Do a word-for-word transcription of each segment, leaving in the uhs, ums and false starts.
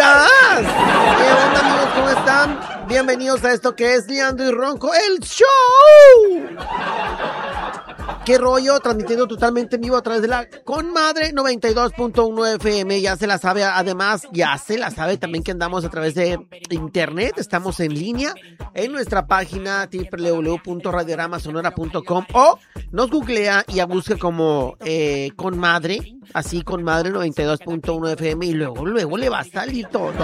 días. ¿Qué onda, amigos? ¿Cómo están? Bienvenidos a esto que es Leandro y Ronco, el show. ¿Qué rollo? Transmitiendo totalmente en vivo a través de la Conmadre noventa y dos punto uno F M. Ya se la sabe, además, ya se la sabe también que andamos a través de internet. Estamos en línea en nuestra página doble u doble u doble u punto radiorama sonora punto com o nos googlea y busca como eh, Conmadre, así Conmadre noventa y dos punto uno F M y luego, luego le va a salir todo.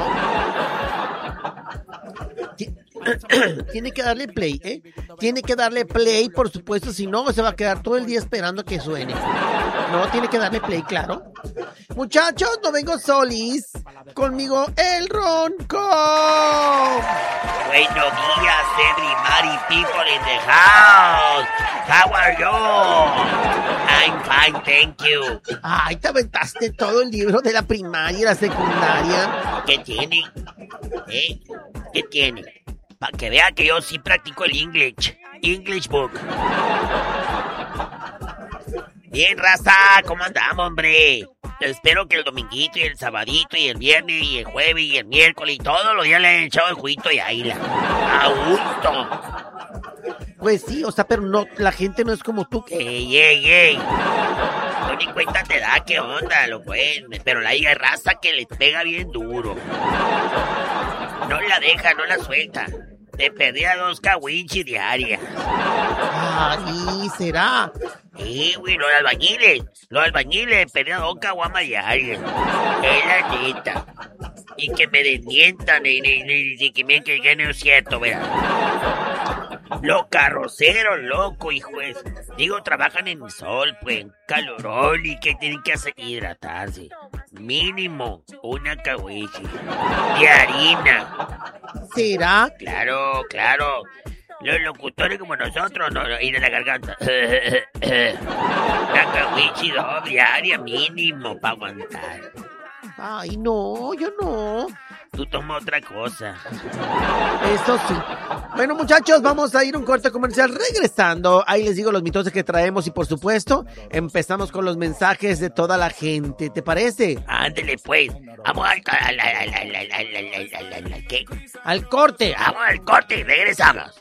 Tiene que darle play, ¿eh? Tiene que darle play, por supuesto, si no, se va a quedar todo el día esperando a que suene. No, tiene que darle play, claro. Muchachos, no vengo solis. Conmigo, el Ronco. Buenos días, everybody, people in the house. How are you? I'm fine, thank you. Ay, te aventaste todo el libro de la primaria y la secundaria. ¿Qué tiene? ¿Eh? ¿Qué tiene? Para que vea que yo sí practico el English. English book. Bien, raza, ¿cómo andamos, hombre? Espero que el dominguito y el sabadito y el viernes y el jueves y el miércoles y todos los días le hayan echado el juguito y ahí la... A gusto. Pues sí, o sea, pero no, la gente no es como tú. Ey, ey, ey. No ni cuenta te da, qué onda, lo pues. Pero la hay raza que les pega bien duro. No la deja, no la suelta. Te perdía dos cahuinchis diarias. Ay, ¿será? Sí, güey, los albañiles. Los albañiles perdían dos caguamas diarias. Es la neta. Y que me desmientan y, y, y, y que me que, que no es cierto, ¿verdad? Los carroceros, loco, hijo de... Digo, trabajan en el sol, pues, en calorón y que tienen que hacer hidratarse. Mínimo una cahuichi de harina. ¿Será? Claro, claro. Los locutores como nosotros, no, no, ir a la garganta. Una cahuichi doble diaria mínimo para aguantar. Ay, no, yo no. Tú tomas otra cosa. Eso sí. Bueno, muchachos, vamos a ir a un corte comercial. Regresando, ahí les digo los mitoses que traemos y, por supuesto, empezamos con los mensajes de toda la gente. ¿Te parece? Ándele, pues. Vamos al... al, al, al, al, al, al, al, al, al ¿qué? Al corte. Vamos al corte y regresamos.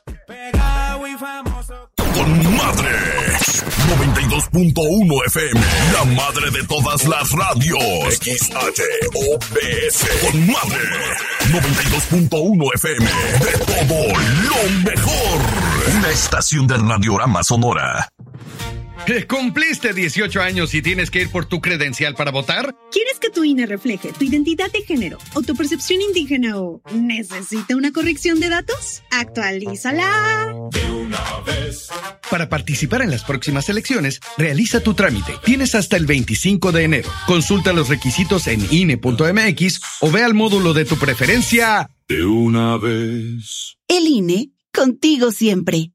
Conmadre noventa y dos punto uno F M, la madre de todas las radios. X H O B S. Conmadre noventa y dos punto uno F M, de todo lo mejor. Una estación de Radiorama Sonora. ¿Cumpliste dieciocho años y tienes que ir por tu credencial para votar? ¿Quieres que tu I N E refleje tu identidad de género o tu percepción indígena o necesita una corrección de datos? ¡Actualízala! De una vez. Para participar en las próximas elecciones, realiza tu trámite. Tienes hasta el veinticinco de enero. Consulta los requisitos en I N E punto M X o ve al módulo de tu preferencia. De una vez. El I N E, contigo siempre.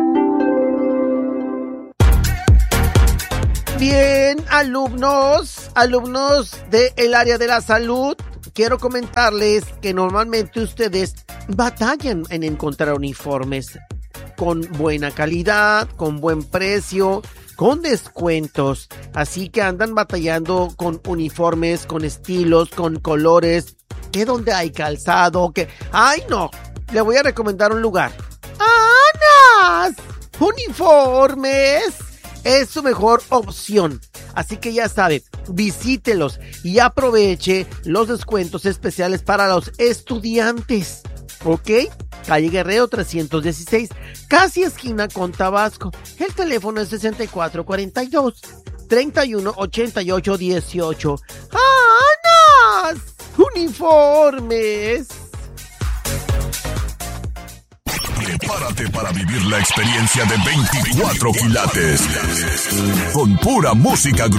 Bien, alumnos, alumnos del área de la salud, quiero comentarles que normalmente ustedes batallan en encontrar uniformes con buena calidad, con buen precio, con descuentos, así que andan batallando con uniformes, con estilos, con colores, que donde hay calzado, que... ¡Ay, no! Le voy a recomendar un lugar. ¡Anas! ¡Uniformes! Es su mejor opción. Así que ya sabe, visítelos y aproveche los descuentos especiales para los estudiantes. ¿Ok? Calle Guerrero trescientos dieciséis, casi esquina con Tabasco. El teléfono es sesenta y cuatro cuarenta y dos, treinta y uno ochenta y ocho dieciocho. ¡Anas! ¡Uniformes! Prepárate para vivir la experiencia de veinticuatro quilates con pura música